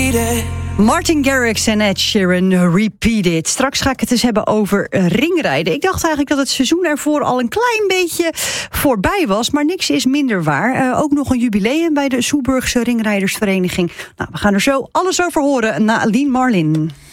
Martin Garrix en Ed Sheeran, Repeat It. Straks ga ik het eens hebben over ringrijden. Ik dacht eigenlijk dat het seizoen ervoor al een klein beetje voorbij was, maar niks is minder waar. Ook nog een jubileum bij de Soeburgse Ringrijdersvereniging. Nou, we gaan er zo alles over horen na Lien Marlin.